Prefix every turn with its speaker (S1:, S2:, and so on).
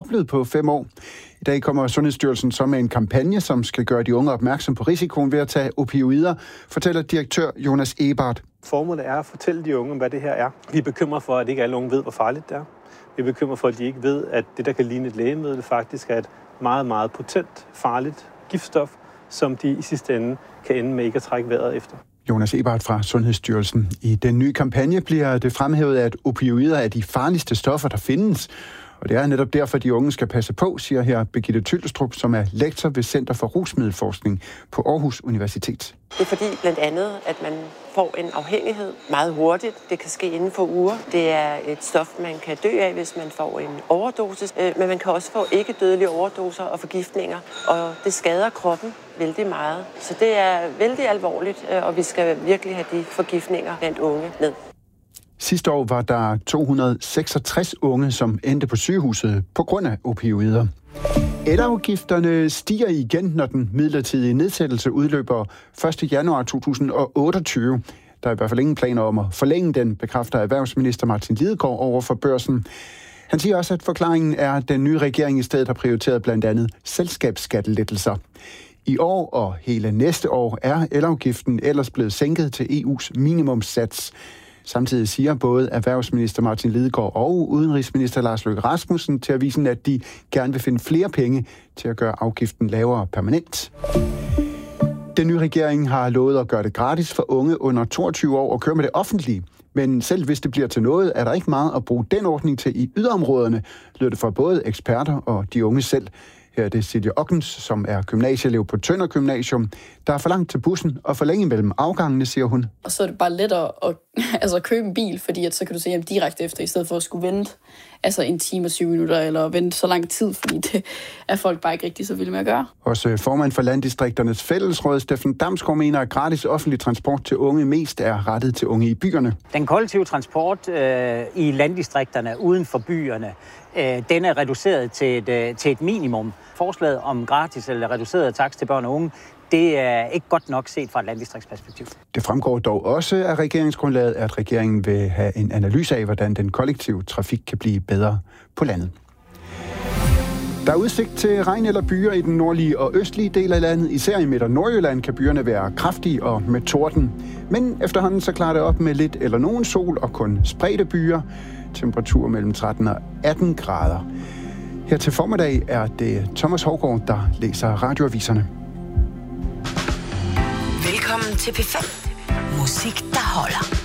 S1: fordoblet på 5 år. I dag kommer Sundhedsstyrelsen så med en kampagne, som skal gøre de unge opmærksom på risikoen ved at tage opioider, fortæller direktør Jonas Ebert.
S2: Formålet er at fortælle de unge, hvad det her er. Vi er bekymret for, at ikke alle unge ved, hvor farligt det er. Vi er bekymret for, at de ikke ved, at det, der kan ligne et lægemiddel, faktisk er et meget, meget potent, farligt giftstof, som de i sidste ende kan ende med ikke at trække vejret efter.
S1: Jonas Ebert fra Sundhedsstyrelsen. I den nye kampagne bliver det fremhævet, at opioider er de farligste stoffer, der findes. Og det er netop derfor, de unge skal passe på, siger her Birgitte Tyllestrup, som er lektor ved Center for Rusmiddelforskning på Aarhus Universitet.
S3: Det er fordi blandt andet, at man får en afhængighed meget hurtigt. Det kan ske inden for uger. Det er et stof, man kan dø af, hvis man får en overdosis. Men man kan også få ikke-dødelige overdoser og forgiftninger, og det skader kroppen vældig meget. Så det er vældig alvorligt, og vi skal virkelig have de forgiftninger blandt unge ned.
S1: Sidste år var der 266 unge, som endte på sygehuset på grund af opioider. Elafgifterne stiger igen, når den midlertidige nedsættelse udløber 1. januar 2028. Der er i hvert fald ingen planer om at forlænge den, bekræfter erhvervsminister Martin Lidegaard over for Børsen. Han siger også, at forklaringen er, at den nye regering i stedet har prioriteret blandt andet selskabsskattelettelser. I år og hele næste år er elafgiften ellers blevet sænket til EU's minimumssats. Samtidig siger både erhvervsminister Martin Lidegaard og udenrigsminister Lars Løkke Rasmussen til avisen, at de gerne vil finde flere penge til at gøre afgiften lavere permanent. Den nye regering har lovet at gøre det gratis for unge under 22 år at køre med det offentlige. Men selv hvis det bliver til noget, er der ikke meget at bruge den ordning til i yderområderne, lyder det fra både eksperter og de unge selv. Her er det Silje Ockens, som er gymnasieelev på Tønder Gymnasium. Der er for langt til bussen og for længe mellem afgangene, siger hun.
S4: Og så er det bare lettere at købe en bil, fordi at så kan du se hjem direkte efter, i stedet for at skulle vente en time og 7 minutter, eller vente så lang tid, fordi det er folk bare ikke rigtig så vilde med at gøre. Også
S1: formand for Landdistrikternes Fællesråd, Steffen Damsgaard, mener, at gratis offentlig transport til unge mest er rettet til unge i byerne.
S5: Den kollektive transport i landdistrikterne uden for byerne, den er reduceret til et minimum. Forslaget om gratis eller reduceret takst til børn og unge, det er ikke godt nok set fra et landdistriktsperspektiv.
S1: Det fremgår dog også af regeringsgrundlaget, at regeringen vil have en analyse af, hvordan den kollektive trafik kan blive bedre på landet. Der er udsigt til regn eller byger i den nordlige og østlige del af landet. Især i Midt- og Nordjylland kan byerne være kraftige og med torden. Men efterhånden så klarer det op med lidt eller nogen sol og kun spredte byger. Temperatur mellem 13 og 18 grader. Her til formiddag er det Thomas Hougaard, der læser radioaviserne.
S6: Velkommen til P5. Musik, der holder.